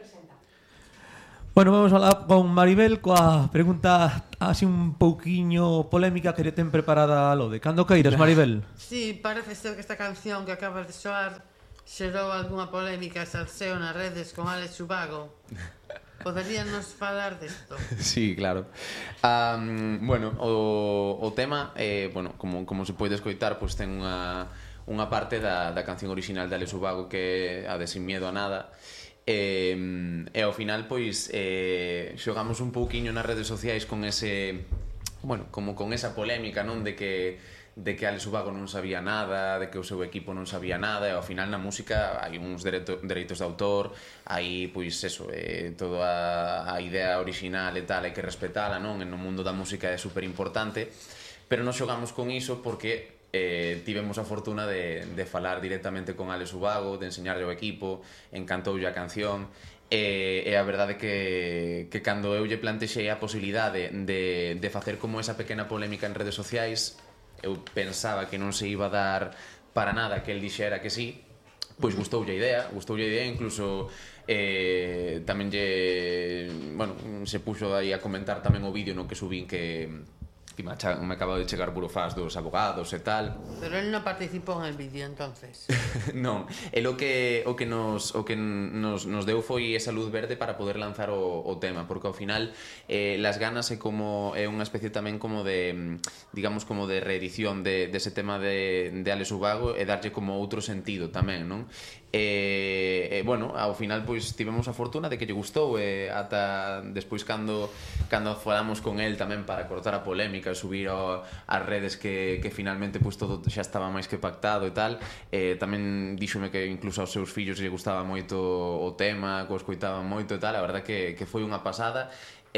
Bueno, vamos a falar con Maribel coa pregunta así un pouquiño polémica que lle ten preparada a Lode. Cando queiras, Maribel. Sí, parece ser que esta canción que acabas de soar xerou algunha polémica e salseo nas redes con Alex Ubago. Poderíanos falar desto? Sí, claro. Bueno, o tema, bueno, como se pode escoitar, pois ten unha parte da canción original de Alex Ubago que é a de Sin miedo a nada. E ao final pois xogamos un pouquiño nas redes sociais con ese, bueno, como con esa polémica, non, de que Alex Ubago non sabía nada, de que o seu equipo non sabía nada, e ao final na música hai uns dereitos de autor, hai pois eso, toda a idea original e tal, hai que respetala, non? No mundo da música é super importante, pero non xogamos con iso porque tivemos a fortuna de falar directamente con Alex Ubago, de enseñarlle ao equipo, encantoulle a canción, e a verdade que cando eu lle plantexei a posibilidade de facer como esa pequena polémica en redes sociais, eu pensaba que non se iba a dar para nada que el dixera que sí, pois gustoulle a idea, incluso tamén bueno, se puxo aí a comentar tamén o vídeo no que subín que me acaba de chegar burofás dos abogados e tal. Pero él non participou en el vídeo, entonces. Non, el o que nos deu foi esa luz verde para poder lanzar o tema, porque ao final Las Ganas é unha especie tamén como de, digamos, como de reedición de ese tema de Alex Ubago e darlle como outro sentido tamén, non? Bueno, ao final pois tivemos a fortuna de que lle gustou, ata despois cando falamos con el tamén para cortar a polémica e subir ás redes que finalmente pois todo xa estaba máis que pactado e tal, tamén díxome que incluso aos seus fillos lle gustaba moito o tema, que o escoitaban moito e tal. A verdad que foi unha pasada.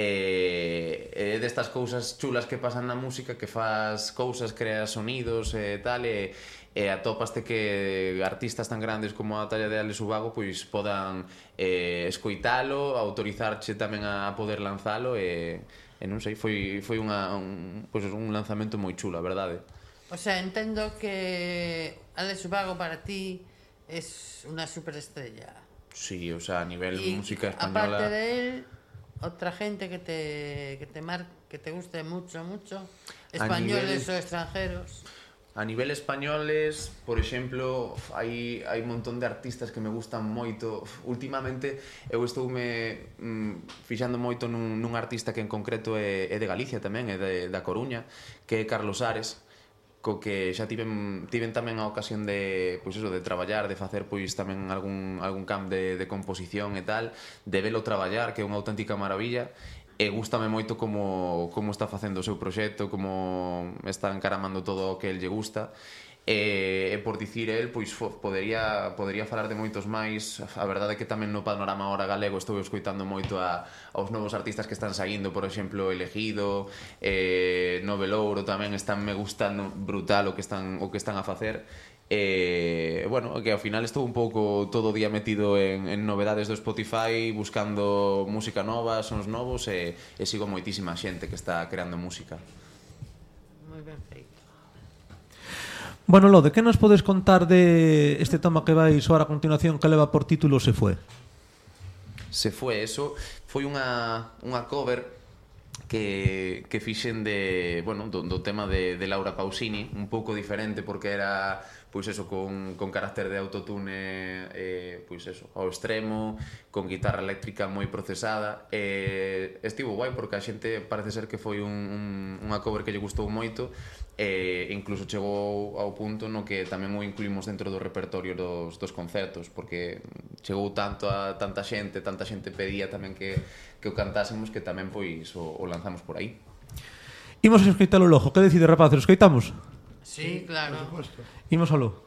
Destas cousas chulas que pasan na música, que faz cousas, creas sonidos e tal, e atópaste que artistas tan grandes como a talla de Alex Ubago pois podan escoitalo, autorizarche tamén a poder lanzalo, e non sei, foi un lanzamento moi chulo, a verdade. O sea, entendo que Alex Ubago para ti es unha superestrella. Sí, o sea, a nivel música española. Aparte de él, otra gente que te guste mucho, españoles ou extranjeros. A nivel españoles, por exemplo, hai un montón de artistas que me gustan moito. Últimamente eu estoume fixando moito nun artista que en concreto é de Galicia tamén, é da Coruña, que é Carlos Ares, co que xa tiven tamén a ocasión de, pois eso, de traballar, de facer pois tamén algún camp de composición e tal, de velo traballar, que é unha auténtica maravilla. E gústame moito como está facendo o seu proxecto, como está encaramando todo o que el lle gusta. E por dicir el, pois podería falar de moitos máis. A verdade é que tamén no panorama ahora galego estou escoitando moito aos novos artistas que están saindo, por exemplo, Elegido, Novelouro tamén están me gustando brutal o que están a facer. Bueno, que ao final estou un pouco todo o día metido en novedades do Spotify, buscando música nova, sons novos, e sigo moitísima xente que está creando música. Moi ben feito. Bueno, Lode, que nos podes contar de este tema que vai soar a continuación, que leva por título Se Fue? Se Fue, eso foi unha cover que fixen do tema de Laura Pausini, un pouco diferente porque era pois eso, con carácter de autotune, pois eso, ao extremo, con guitarra eléctrica moi procesada. Estivo guai porque a xente parece ser que foi unha cover que lle gustou moito, e incluso chegou ao punto no que tamén o incluímos dentro do repertorio dos concertos, porque chegou tanto a tanta xente pedía tamén que o cantásemos, que tamén pois o lanzamos por aí. Imos a escoitalo logo, que decide, rapaces, escoitamos? Sí, claro. Imos aló.